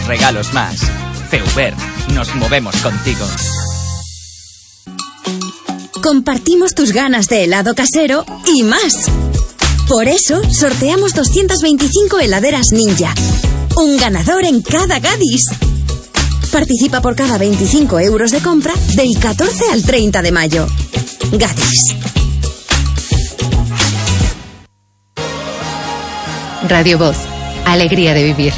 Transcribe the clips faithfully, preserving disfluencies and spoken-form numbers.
regalos más. Feuber, nos movemos contigo. Compartimos tus ganas de helado casero y más. Por eso, sorteamos doscientas veinticinco heladeras Ninja. Un ganador en cada Gadis. Participa por cada veinticinco euros de compra del catorce al treinta de mayo. Gadis. Radio Voz. Alegría de vivir.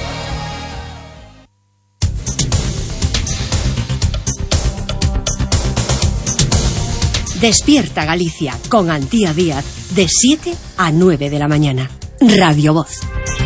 Despierta Galicia con Antía Díaz de siete a nueve de la mañana. Radio Voz.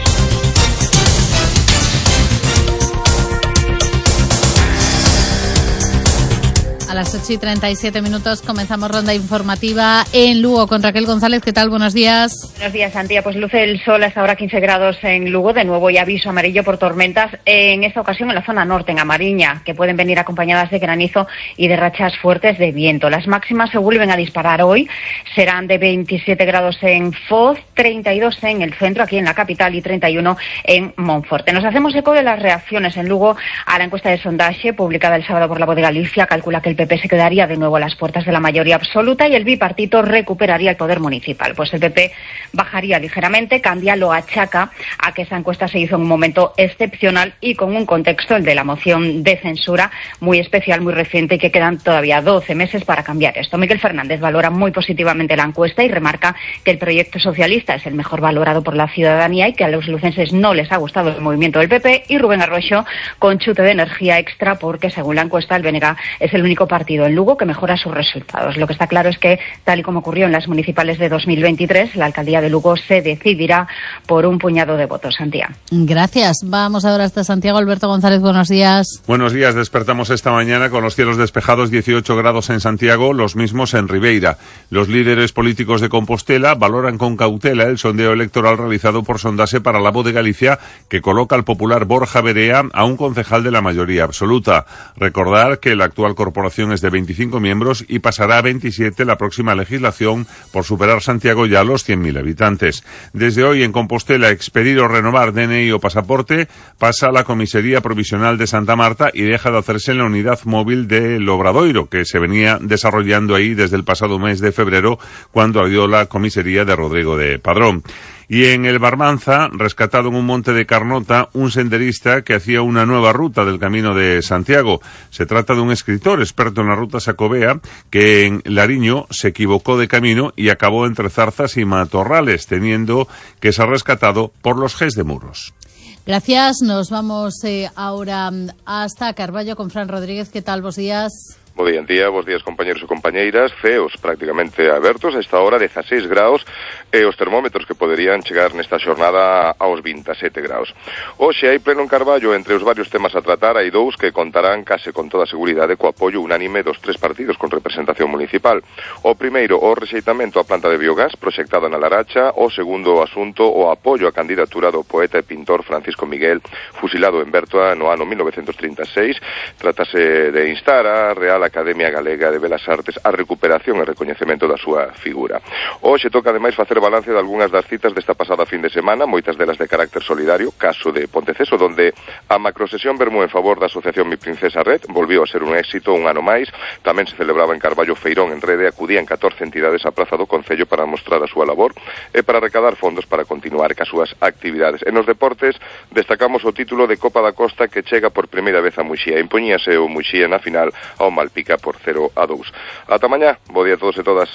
A las ocho y treinta y siete minutos comenzamos ronda informativa en Lugo con Raquel González. ¿Qué tal? Buenos días. Buenos días, Antía. Pues luce el sol hasta ahora quince grados en Lugo. De nuevo y aviso amarillo por tormentas. En esta ocasión en la zona norte, en Amariña, que pueden venir acompañadas de granizo y de rachas fuertes de viento. Las máximas se vuelven a disparar hoy. Serán de veintisiete grados en Foz, treinta y dos en el centro, aquí en la capital, y treinta y uno en Monforte. Nos hacemos eco de las reacciones en Lugo a la encuesta de sondaje publicada el sábado por La Voz de Galicia. Calcula que el P P se quedaría de nuevo a las puertas de la mayoría absoluta y el bipartito recuperaría el poder municipal. Pues el P P bajaría ligeramente. Candia lo achaca a que esa encuesta se hizo en un momento excepcional y con un contexto, el de la moción de censura, muy especial, muy reciente, y que quedan todavía doce meses para cambiar esto. Miguel Fernández valora muy positivamente la encuesta y remarca que el proyecto socialista es el mejor valorado por la ciudadanía y que a los lucenses no les ha gustado el movimiento del P P. Y Rubén Arroyo con chute de energía extra porque, según la encuesta, el B N G es el único partido en Lugo que mejora sus resultados. Lo que está claro es que, tal y como ocurrió en las municipales de dos mil veintitrés, la alcaldía de Lugo se decidirá por un puñado de votos. Santiago. Gracias. Vamos ahora hasta Santiago. Alberto González, buenos días. Buenos días. Despertamos esta mañana con los cielos despejados, dieciocho grados en Santiago, los mismos en Ribeira. Los líderes políticos de Compostela valoran con cautela el sondeo electoral realizado por Sondase para La Voz de Galicia, que coloca al popular Borja Berea a un concejal de la mayoría absoluta. Recordar que la actual corporación es de veinticinco miembros y pasará a veintisiete la próxima legislación por superar Santiago ya los cien mil habitantes. Desde hoy en Compostela, expedir o renovar D N I o pasaporte pasa a la Comisaría Provisional de Santa Marta y deja de hacerse en la unidad móvil del Obradoiro, que se venía desarrollando ahí desde el pasado mes de febrero, cuando abrió la comisaría de Rodrigo de Padrón. Y en el Barbanza, rescatado en un monte de Carnota, un senderista que hacía una nueva ruta del Camino de Santiago. Se trata de un escritor experto en la ruta sacobea que en Lariño se equivocó de camino y acabó entre zarzas y matorrales, teniendo que ser rescatado por los Ges de Muros. Gracias. Nos vamos eh, ahora hasta Carballo con Fran Rodríguez. ¿Qué tal? Buenos días. Bo día, día, bos días, compañeros e compañeiras. Ceos prácticamente abertos, a esta hora dezaseis graus, e os termómetros que poderían chegar nesta xornada aos vintisete graus. Hoxe hai pleno en Carballo. Entre os varios temas a tratar hai dous que contarán case con toda a seguridade co apoio unánime dos tres partidos con representación municipal. O primeiro, o rexeitamento á planta de biogás proxectada na Laracha. O segundo asunto, o apoio á candidatura do poeta e pintor Francisco Miguel, fusilado en Bertoa no ano mil novecentos trinta e seis. Trátase de instar a Real Academia Galega de Belas Artes a recuperación e recoñecemento da súa figura. Hoxe toca ademais facer balance de algunhas das citas desta pasada fin de semana, moitas delas de carácter solidario, caso de Ponteceso, donde a macrosesión Bermú en favor da Asociación Mi Princesa Red volviu a ser un éxito un ano máis. Tamén se celebraba en Carballo Feirón en Rede, acudían catorce entidades á praza do Concello para mostrar a súa labor e para recadar fondos para continuar cas súas actividades. En os deportes destacamos o título de Copa da Costa que chega por primeira vez a Muxía. Impoñíase o Muxía na final ao Malpica por cero a dous. Ata mañá, bo día a todos e todas.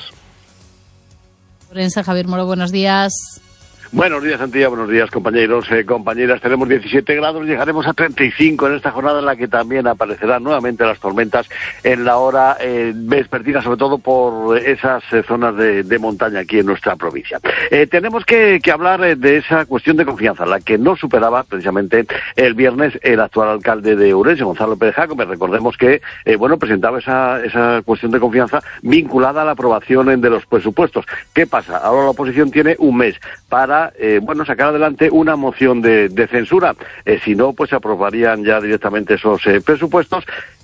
Orense, Javier Moro, buenos días. Buenos días, Antía, buenos días, compañeros, eh, compañeras. Tenemos diecisiete grados, llegaremos a treinta y cinco en esta jornada en la que también aparecerán nuevamente las tormentas en la hora eh, vespertina, sobre todo por esas eh, zonas de, de montaña aquí en nuestra provincia. Eh, tenemos que, que hablar eh, de esa cuestión de confianza, la que no superaba precisamente el viernes el actual alcalde de Ourense, Gonzalo Pérez Jácome. Recordemos que, eh, bueno, presentaba esa, esa cuestión de confianza vinculada a la aprobación de los presupuestos. ¿Qué pasa? Ahora la oposición tiene un mes para Eh, bueno, sacar adelante una moción de, de censura. Eh, si no, pues se aprobarían ya directamente esos eh, presupuestos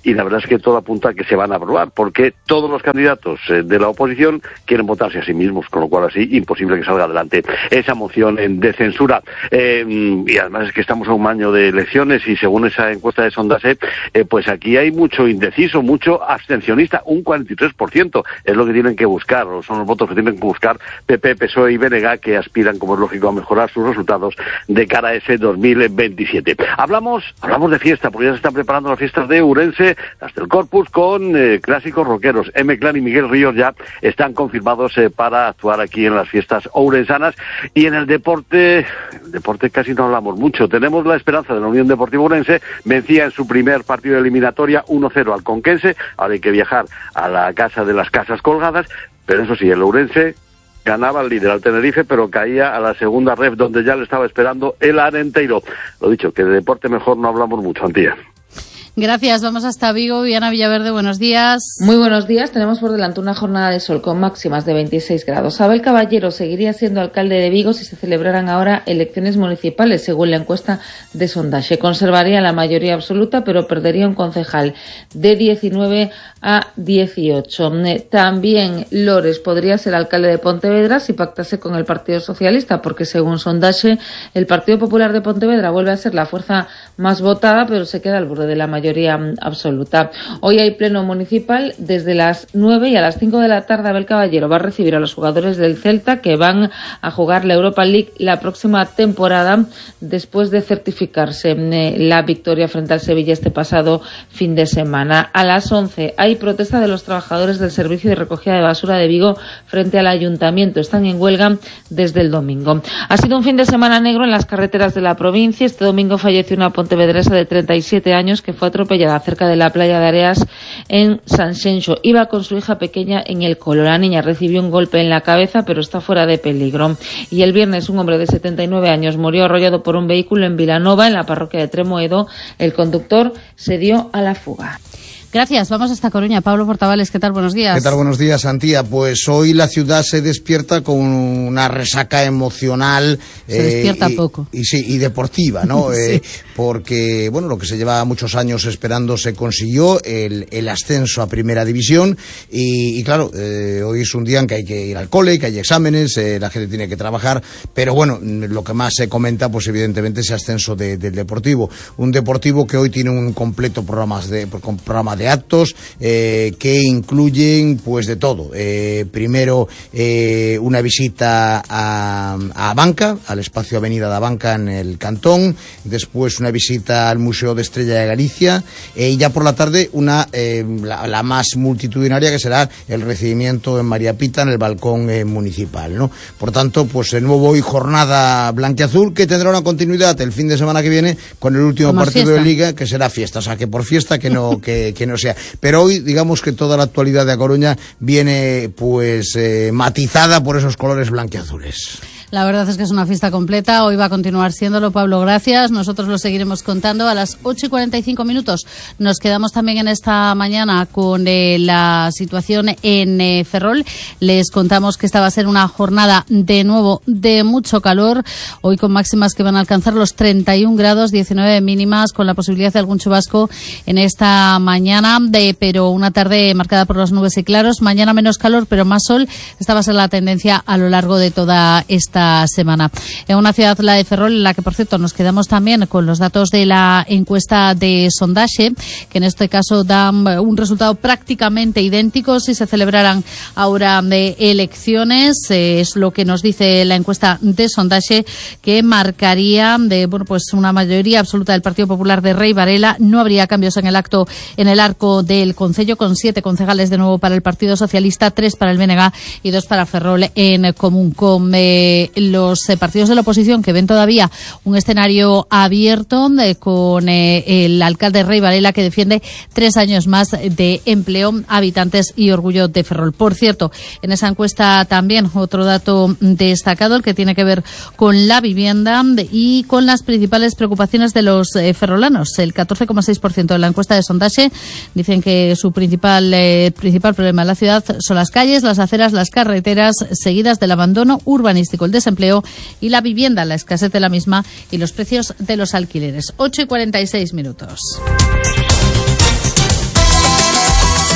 y la verdad es que todo apunta a que se van a aprobar, porque todos los candidatos eh, de la oposición quieren votarse a sí mismos, con lo cual así imposible que salga adelante esa moción de censura. Eh, y además es que estamos a un año de elecciones y según esa encuesta de Sondase, eh, pues aquí hay mucho indeciso, mucho abstencionista, un cuarenta y tres por ciento es lo que tienen que buscar, o son los votos que tienen que buscar P P, P S O E y B N G, que aspiran, como es lógico, a mejorar sus resultados de cara a ese dos mil veintisiete. Hablamos, hablamos de fiesta, porque ya se están preparando las fiestas de Ourense, las del Corpus, con eh, clásicos rockeros. M-Clan y Miguel Ríos ya están confirmados eh, para actuar aquí en las fiestas ourensanas. Y en el deporte, el deporte casi no hablamos mucho. Tenemos la esperanza de la Unión Deportiva Ourense, vencía en su primer partido de eliminatoria uno cero al Conquense, ahora hay que viajar a la casa de las casas colgadas, pero eso sí, el Ourense ganaba al líder, al Tenerife, pero caía a la segunda ref, donde ya le estaba esperando el Arenteiro. Lo dicho, que de deporte mejor no hablamos mucho, Antía. Gracias, vamos hasta Vigo. Viana Villaverde, buenos días. Muy buenos días, tenemos por delante una jornada de sol con máximas de veintiséis grados. Abel Caballero seguiría siendo alcalde de Vigo si se celebraran ahora elecciones municipales, según la encuesta de Sondage. Conservaría la mayoría absoluta, pero perdería un concejal de diecinueve a dieciocho. También Lores podría ser alcalde de Pontevedra si pactase con el Partido Socialista, porque según Sondage, el Partido Popular de Pontevedra vuelve a ser la fuerza más votada, pero se queda al borde de la mayoría absoluta. Hoy hay pleno municipal desde las nueve y a las cinco de la tarde. Abel Caballero va a recibir a los jugadores del Celta que van a jugar la Europa League la próxima temporada después de certificarse la victoria frente al Sevilla este pasado fin de semana. A las once hay protesta de los trabajadores del servicio de recogida de basura de Vigo frente al ayuntamiento. Están en huelga desde el domingo. Ha sido un fin de semana negro en las carreteras de la provincia. Este domingo falleció una pontevedresa de treinta y siete años que fue atropellada cerca de la playa de Areas en Sanxenxo. Iba con su hija pequeña en el colo. La niña recibió un golpe en la cabeza, pero está fuera de peligro. Y el viernes un hombre de setenta y nueve años murió arrollado por un vehículo en Vilanova, en la parroquia de Tremoedo. El conductor se dio a la fuga. Gracias, vamos hasta Coruña. Pablo Portavales, ¿qué tal? Buenos días. ¿Qué tal? Buenos días, Antía. Pues hoy la ciudad se despierta con una resaca emocional. Se eh, despierta y, poco. Y sí, y deportiva, ¿no? Sí. eh, porque, bueno, lo que se lleva muchos años esperando se consiguió, el, el ascenso a Primera División. Y, y claro, eh, hoy es un día en que hay que ir al cole, que hay exámenes, eh, la gente tiene que trabajar. Pero bueno, lo que más se comenta, pues evidentemente, es ese ascenso de, del Deportivo. Un Deportivo que hoy tiene un completo programa de, programa de de actos eh, que incluyen pues de todo. Eh, primero eh, una visita a, a Banca, al espacio Avenida da Banca en el Cantón, después una visita al Museo de Estrella de Galicia eh, y ya por la tarde una eh, la, la más multitudinaria, que será el recibimiento en María Pita en el balcón eh, municipal, ¿no? Por tanto, pues de nuevo hoy jornada blanquiazul, que tendrá una continuidad el fin de semana que viene con el último Como partido fiesta. de Liga, que será fiesta, o sea que por fiesta que no que, que no sea. Pero hoy, digamos que toda la actualidad de A Coruña viene pues eh, matizada por esos colores blanquiazules. La verdad es que es una fiesta completa. Hoy va a continuar siéndolo, Pablo, gracias. Nosotros lo seguiremos contando a las ocho y cuarenta y cinco minutos. Nos quedamos también en esta mañana con eh, la situación en eh, Ferrol. Les contamos que esta va a ser una jornada de nuevo de mucho calor. Hoy con máximas que van a alcanzar los treinta y un grados, diecinueve mínimas, con la posibilidad de algún chubasco en esta mañana, de, pero una tarde marcada por las nubes y claros. Mañana menos calor, pero más sol. Esta va a ser la tendencia a lo largo de toda esta semana. En una ciudad, la de Ferrol, en la que, por cierto, nos quedamos también con los datos de la encuesta de Sondage, que en este caso dan un resultado prácticamente idéntico si se celebraran ahora de elecciones. Eh, es lo que nos dice la encuesta de Sondage, que marcaría de bueno pues una mayoría absoluta del Partido Popular de Rey Varela. No habría cambios en el acto en el arco del concello, con siete concejales de nuevo para el Partido Socialista, tres para el B N G y dos para Ferrol en común, con eh, los eh, partidos de la oposición que ven todavía un escenario abierto eh, con eh, el alcalde Rey Varela, que defiende tres años más de empleo, habitantes y orgullo de Ferrol. Por cierto, en esa encuesta también otro dato destacado, el que tiene que ver con la vivienda y con las principales preocupaciones de los eh, ferrolanos. El catorce coma seis por ciento de la encuesta de Sondage dicen que su principal eh, principal problema en la ciudad son las calles, las aceras, las carreteras, seguidas del abandono urbanístico, el desempleo y la vivienda, la escasez de la misma y los precios de los alquileres. ocho y cuarenta y seis minutos.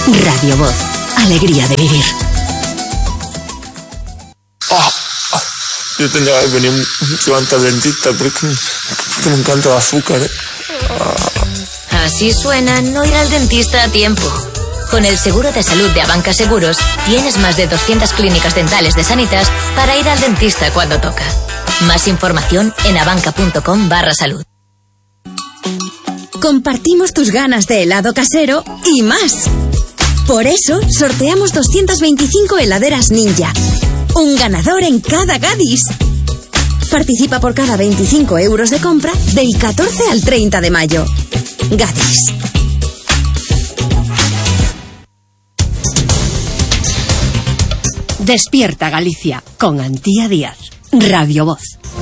Radio Voz. Alegría de vivir. Oh, oh. Yo tendría que venir mucho antes al dentista porque me encanta el azúcar, ¿eh? Oh. Así suena no ir al dentista a tiempo. Con el seguro de salud de Abanca Seguros tienes más de doscientas clínicas dentales de Sanitas para ir al dentista cuando toca. Más información en abanca.com barra salud. Compartimos tus ganas de helado casero y más. Por eso sorteamos doscientas veinticinco heladeras Ninja. Un ganador en cada Gadis. Participa por cada veinticinco euros de compra del catorce al treinta de mayo. Gadis. Despierta Galicia con Antía Díaz. Radio Voz.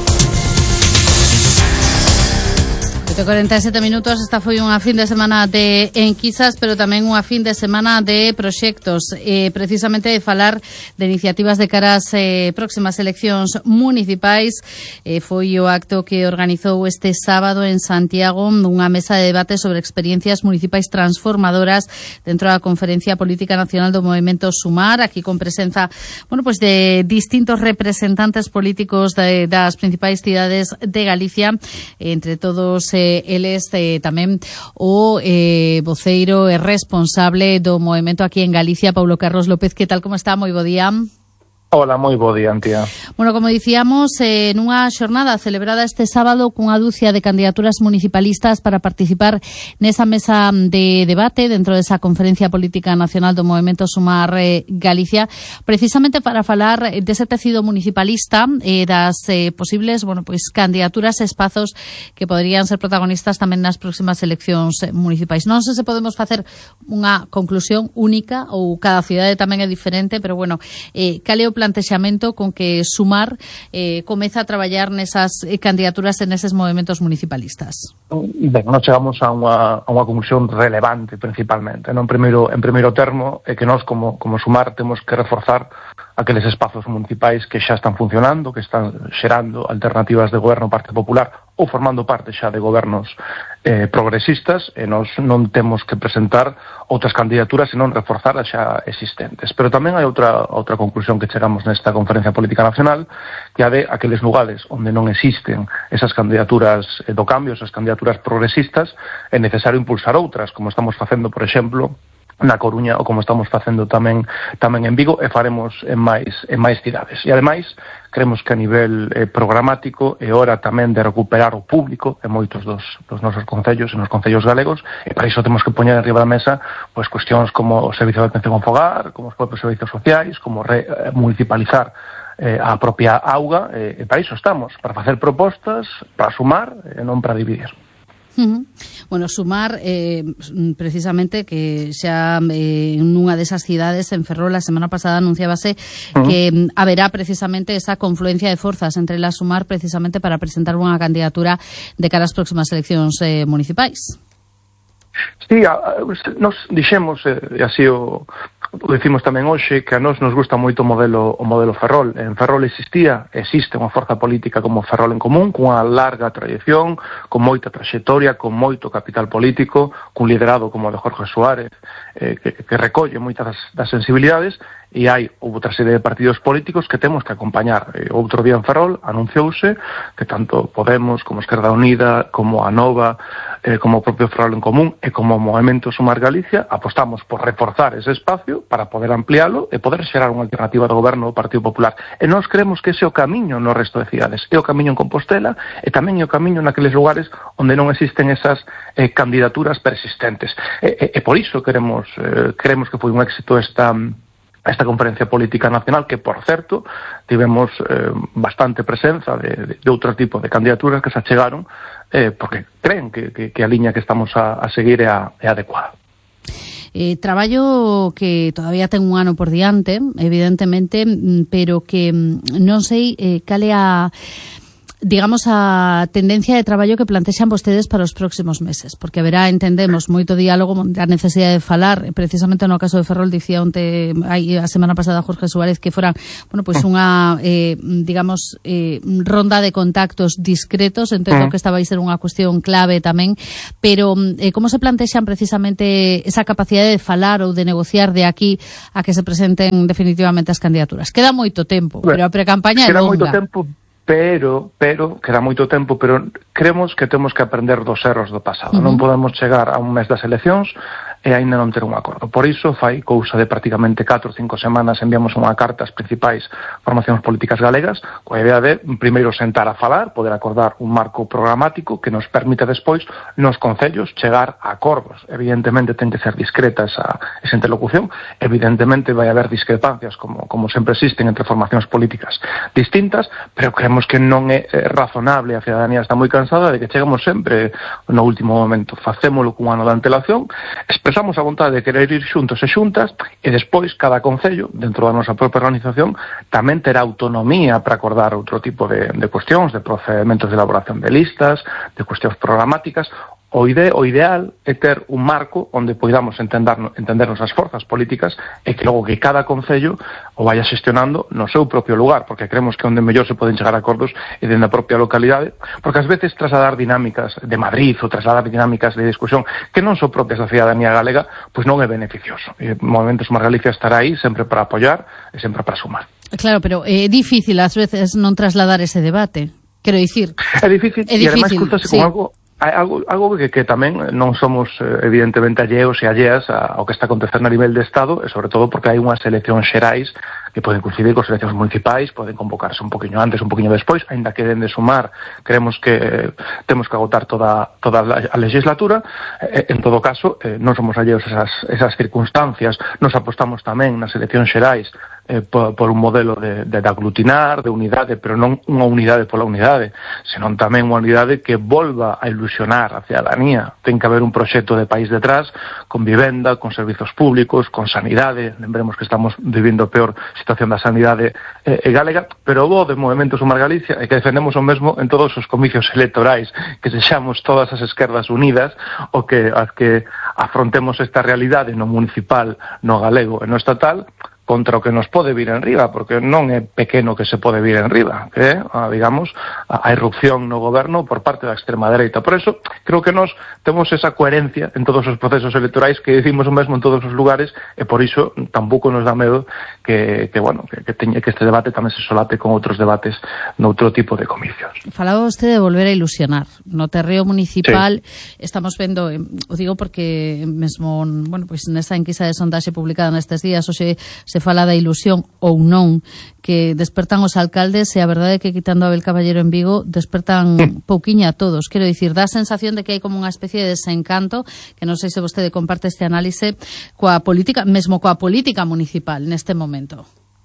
cuarenta e sete minutos, esta foi unha fin de semana de enquisas, pero tamén unha fin de semana de proxectos, eh, precisamente de falar de iniciativas de caras eh, próximas eleccións municipais. Eh, foi o acto que organizou este sábado en Santiago unha mesa de debate sobre experiencias municipais transformadoras dentro da Conferencia Política Nacional do Movemento Sumar, aquí con presenza, bueno, pues de distintos representantes políticos de, das principais cidades de Galicia, entre todos eh, eles eh, tamén o eh, voceiro e responsable do movemento aquí en Galicia, Paulo Carlos López. Que tal, como está? Moi bo día. Hola, moi bo día, Antía. Bueno, como dicíamos, eh, nunha xornada celebrada este sábado cunha dúcia de candidaturas municipalistas para participar nesa mesa de debate dentro desa Conferencia Política Nacional do Movemento Sumar eh, Galicia, precisamente para falar dese tecido municipalista e eh, das eh, posibles, bueno, pois candidaturas e espazos que poderían ser protagonistas tamén nas próximas eleccións municipais. Non sei se podemos facer unha conclusión única ou cada cidade tamén é diferente, pero bueno, eh, cal é o plantexamento con que Sumar eh, comeza a traballar nesas eh, candidaturas en eses movimentos municipalistas? Ben, nós chegamos a unha, a unha conclusión relevante principalmente. No? En, primeiro, en primeiro termo, é que nós como, como Sumar temos que reforzar aqueles espazos municipais que xa están funcionando, que están xerando alternativas de goberno Partido Popular ou formando parte xa de gobernos eh, progresistas, e nós non temos que presentar outras candidaturas senón reforzar as xa existentes. Pero tamén hai outra outra conclusión que chegamos nesta Conferencia Política Nacional, que a de aqueles lugares onde non existen esas candidaturas eh, do cambio, esas candidaturas progresistas, é necesario impulsar outras, como estamos facendo, por exemplo, na Coruña, ou como estamos facendo tamén tamén en Vigo, e faremos en máis en máis cidades. E ademais, creemos que a nivel eh, programático é hora tamén de recuperar o público en moitos dos, dos nosos concellos e nos concellos galegos, e para iso temos que poñer arriba da mesa pois cuestións como o servicio de atención ao fogar, como os propios servicios sociais, como re, eh, municipalizar eh, a propia auga, eh, e para iso estamos, para facer propostas, para sumar e non para dividir. Uh-huh. Bueno, Sumar eh, precisamente que xa eh, nunha desas cidades, en Ferrol, a semana pasada anunciábase uh-huh. que mm, haberá precisamente esa confluencia de forzas entre la Sumar precisamente para presentar unha candidatura de cara ás próximas eleccións eh, municipais. Sí, a, a, nos dixemos, eh, e así o, o decimos tamén hoxe, que a nós nos gusta moito o modelo, o modelo Ferrol. En Ferrol existía, existe unha forza política como Ferrol en Común, cunha larga tradición, con moita traxectoria, con moito capital político, cun liderado como o de Jorge Suárez, eh, que, que recolle moitas das, das sensibilidades, e hai outra serie de partidos políticos que temos que acompañar. E outro día en Ferrol anunciouse que tanto Podemos, como Esquerda Unida, como a Nova, eh, como o propio Ferrol en Común e como o Movemento Sumar Galicia apostamos por reforzar ese espacio para poder ampliálo e poder xerar unha alternativa do goberno do Partido Popular. E nós creemos que ese é o camiño no resto de cidades, é o camiño en Compostela e tamén é o camiño naqueles lugares onde non existen esas eh, candidaturas persistentes. E, e, e por iso queremos, eh, queremos que foi un éxito esta... esta Conferencia Política Nacional, que, por certo, tivemos eh, bastante presenza de, de, de outro tipo de candidaturas que se achegaron eh, porque creen que, que, que a liña que estamos a, a seguir é, a, é adecuada. Eh, traballo que todavía ten un ano por diante, evidentemente, pero que non sei eh, cal é a digamos, a tendencia de traballo que plantexan vostedes para os próximos meses, porque haberá, entendemos, moito diálogo, a necesidade de falar, precisamente no caso de Ferrol, dicía onte, aí a semana pasada Jorge Suárez, que fora, bueno, pois pues unha, eh, digamos, eh, ronda de contactos discretos, entendo que esta vai ser unha cuestión clave tamén, pero eh, como se plantexan precisamente esa capacidade de falar ou de negociar de aquí a que se presenten definitivamente as candidaturas? Queda moito tempo, bueno, pero a precampaña é longa. Queda moito tempo, pero, pero, queda moito tempo, pero creemos que temos que aprender dos erros do pasado. Uh-huh. Non podemos chegar a un mes das eleccións e aínda non ter un acordo. Por iso, fai cousa de prácticamente catro ou cinco semanas enviamos unha carta ás principais formacións políticas galegas coa idea de, primeiro, sentar a falar, poder acordar un marco programático que nos permita despois, nos concellos, chegar a acordos. Evidentemente, ten que ser discreta esa, esa interlocución. Evidentemente, vai haber discrepancias, como, como sempre existen entre formacións políticas distintas, pero creemos que non é eh, razonable, a cidadanía está moi cansada de que chegamos sempre no último momento. Facémolo cun ano de antelación, expresamos a vontade de querer ir xuntos e xuntas, e despois cada concello, dentro da nosa propia organización, tamén terá autonomía para acordar outro tipo de, de cuestións, de procedementos de elaboración de listas, de cuestións programáticas. O, ide, o ideal é ter un marco onde poidamos entender, entendernos as forzas políticas e que logo que cada concello o vaya xestionando no seu propio lugar, porque creemos que onde mellor se poden chegar a acordos é dentro da propia localidade, porque ás veces trasladar dinámicas de Madrid ou trasladar dinámicas de discusión que non son propias da cidadanía galega, pois non é beneficioso. E o Movemento Sumar Galicia estará aí sempre para apoiar e sempre para sumar. Claro, pero é difícil ás veces non trasladar ese debate, quero dicir. É difícil, é e difícil, ademais cruzase sí. con algo Algo, algo que, que tamén non somos evidentemente alleos e alleas ao que está acontecendo a nivel de Estado, e sobre todo porque hai unhas eleccións xerais que poden coincidir con eleccións municipais, poden convocarse un poquinho antes, un poquinho despois, aínda que den de sumar, creemos que eh, temos que agotar toda, toda a legislatura. Eh, en todo caso, eh, non somos alleos a esas, esas circunstancias, nos apostamos tamén nas eleccións xerais eh, por, por un modelo de, de, de aglutinar, de unidade, pero non unha unidade pola unidade, senón tamén unha unidade que volva a ilusionar a cidadanía. Ten que haber un proxecto de país detrás, con vivenda, con servizos públicos, con sanidade. Lembremos que estamos vivindo a peor situación da sanidade eh, galega, pero o bo de Movemento Sumar Galicia é que defendemos o mesmo en todos os comicios electorais, que sexamos todas as esquerdas unidas, o que, as que afrontemos esta realidade no municipal, no galego e no estatal, contra o que nos pode vir en riba, porque non é pequeno que se pode vir en riba, que é, a, digamos, a, a irrupción no goberno por parte da extrema dereita. Por eso, creo que nós temos esa coherencia en todos os procesos electorais, que decimos o mesmo en todos os lugares, e por iso tampouco nos dá medo que, que bueno, que, que, teña, que este debate tamén se solape con outros debates noutro tipo de comicios. Falaba usted de volver a ilusionar. No terreo municipal, sí. Estamos vendo, eh, o digo porque mesmo, bueno, pois pues nesta enquisa de sondaxe publicada nestes días, hoxe se fala da ilusión ou non que despertan os alcaldes, e a verdade é que quitando a Abel Caballero en Vigo despertan pouquiña a todos. Quero dicir, dá a sensación de que hai como unha especie de desencanto, que non sei se vostede comparte este análise, coa política, mesmo coa política municipal neste momento.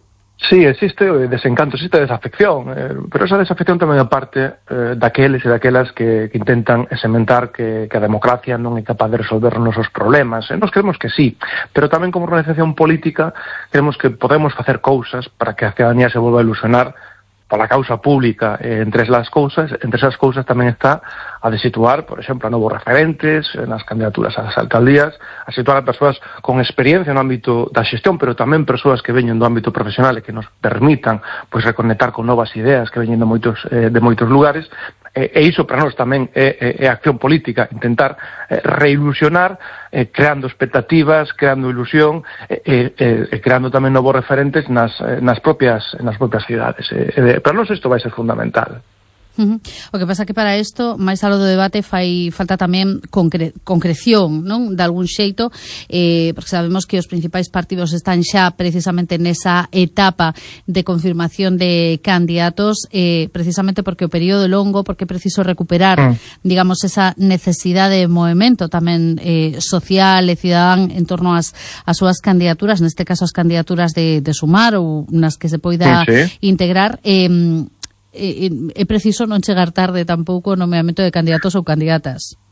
Sí, existe desencanto, existe desafección, eh, pero esa desafección tamén é parte eh, daqueles e daquelas que, que intentan sementar que, que a democracia non é capaz de resolver os nosos problemas. E nos creemos que sí, pero tamén como organización política creemos que podemos facer cousas para que a cidadanía se volva a ilusionar pola causa pública. Eh, entre esas cousas, entre esas cousas tamén está a de situar, por exemplo, a novos referentes nas candidaturas ás alcaldías, a situar a persoas con experiencia no ámbito da xestión, pero tamén persoas que veñen do ámbito profesional e que nos permitan pois reconectar con novas ideas que veñen de moitos eh, de moitos lugares. E, e iso para nós tamén é, é, é acción política, intentar eh, reilusionar, eh, creando expectativas, creando ilusión, e eh, eh, creando tamén novos referentes nas, eh, nas propias nas propias cidades. Eh, eh, para nós isto vai ser fundamental. Uh-huh. O que pasa que para isto, máis algo do debate, fai falta tamén concre concreción, non? De algún xeito, eh, porque sabemos que os principais partidos están xa precisamente nesa etapa de confirmación de candidatos, eh, precisamente porque o período é longo, porque é preciso recuperar, mm. digamos, esa necesidade de movimento tamén eh, social e cidadán en torno ás, ás súas candidaturas, neste caso as candidaturas de, de Sumar ou nas que se poida sí, sí. integrar. Eh, É, é preciso non chegar tarde tampouco o nomeamento de candidatos ou candidatas.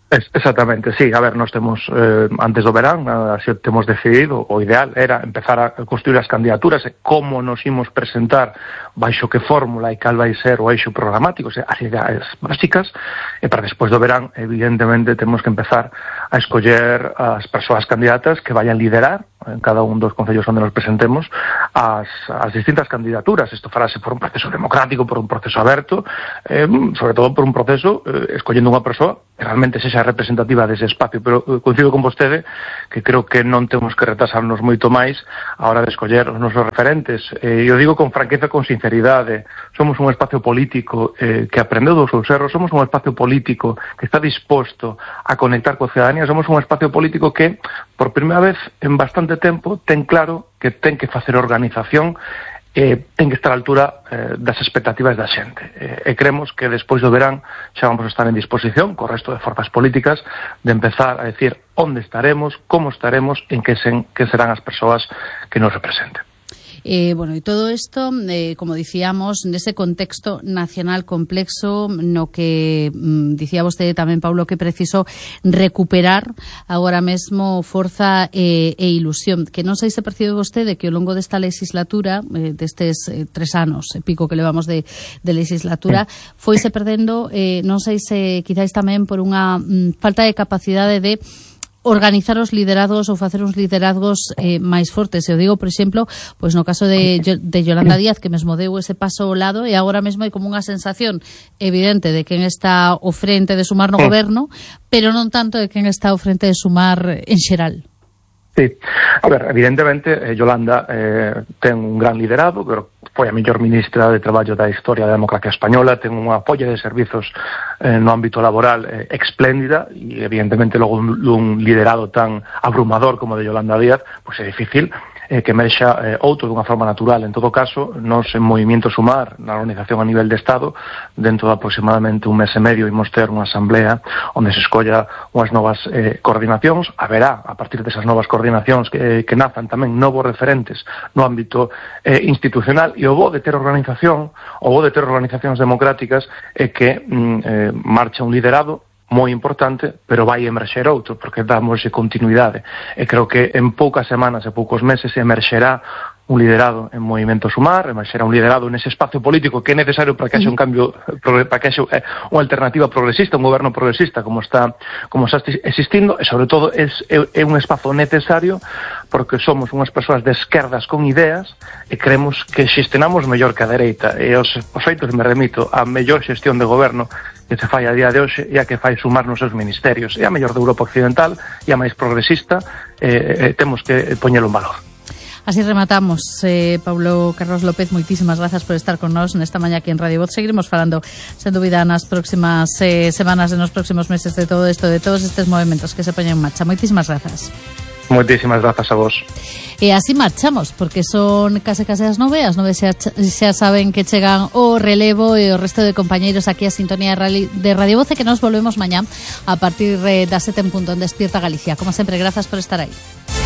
Es, exactamente, sí. A ver, nós temos, eh, antes do verán, así temos decidido, o ideal era empezar a construir as candidaturas e como nos imos presentar, baixo que fórmula e cal vai ser o eixo programático, o sea, as ideas básicas, e para despois do verán, evidentemente, temos que empezar a escoller as persoas candidatas que vayan liderar en cada un dos concellos onde nos presentemos as, as distintas candidaturas. Isto farase por un proceso democrático, por un proceso aberto, eh, sobre todo por un proceso eh, escollendo unha persoa que realmente sexa representativa dese espacio, pero eh, coincido con vostede que creo que non temos que retrasarnos moito máis a hora de escoller os nosos referentes. Eh, eu digo con franqueza, con sinceridade, somos un espacio político eh, que aprendeu dos seus erros, somos un espacio político que está disposto a conectar coa ciudadanía, somos un espacio político que, por primeira vez en bastante tempo, ten claro que ten que facer organización, eh, ten que estar á altura eh, das expectativas da xente. Eh, e creemos que despois do verán xa vamos a estar en disposición, co resto de forzas políticas, de empezar a decir onde estaremos, como estaremos, en que, sen, que serán as persoas que nos representen. Eh, bueno, y todo esto, eh, como dicíamos, nese contexto nacional complexo no que mm, dicía vostede tamén, Paulo, que preciso recuperar agora mesmo forza e, e ilusión, que non sei se percibe vostede que ao longo desta legislatura, eh, destes eh, tres anos e pico que levamos de, de legislatura, foise perdendo, eh, non sei se quizáis tamén por unha mm, falta de capacidade de organizar os liderados ou facer uns liderazgos eh, máis fortes. Eu digo, por exemplo, pois no caso de, de Yolanda Díaz, que mesmo deu ese paso ao lado, e agora mesmo hai como unha sensación evidente de quen está ao frente de sumar no goberno, pero non tanto de quen está ao frente de sumar en xeral. Sí, a ver, evidentemente eh, Yolanda eh, ten un gran liderado, pero foi a mellor ministra de Traballo da historia da democracia española, ten unha folla de servizos eh, no ámbito laboral eh, espléndida, e evidentemente logo un, un liderado tan abrumador como de Yolanda Díaz, pois é difícil eh, que emerxa eh, outro dunha forma natural. En todo caso, nos en Movimiento Sumar, na organización a nivel de Estado, dentro de aproximadamente un mes e medio imos ter unha asamblea onde se escolla unhas novas eh, coordinacións. Haberá, a partir desas novas coordinacións, que, que nazan tamén novos referentes no ámbito eh, institucional, e o bo de ter organización, o bo de ter organizacións democráticas é que mm, eh, marcha un liderado moi importante, pero vai emerxer outro, porque damos continuidade. E creo que en poucas semanas e poucos meses emerxerá un liderado en Movimiento Sumar, emerxerá un liderado nese espacio político que é necesario para que haxa un cambio, para que haxa unha alternativa progresista, un goberno progresista como está como está existindo, e sobre todo é, é un espazo necesario porque somos unhas persoas de esquerdas con ideas e creemos que xestionamos mellor que a dereita, e os, os feitos me remito a mellor xestión de goberno que se fai a día de hoxe e a que fai sumar nos seus ministerios. É a mellor de Europa Occidental e a máis progresista, e eh, temos que poñelo en valor. Así rematamos. Eh, Paulo Carlos López, moitísimas grazas por estar con nós nesta mañá aquí en Radio Voz. Seguiremos falando, sen dúbida, nas próximas eh, semanas e nos próximos meses de todo isto, de todos estes movimentos que se poñen en marcha. Moitísimas grazas. Moitísimas grazas a vos. E así marchamos, porque son case case as nove, as nove xa, xa saben que chegan o relevo e o resto de compañeiros aquí a sintonía de Radio Voz, e que nos volvemos mañá a partir das sete en punto en Despierta Galicia. Como sempre, grazas por estar aí.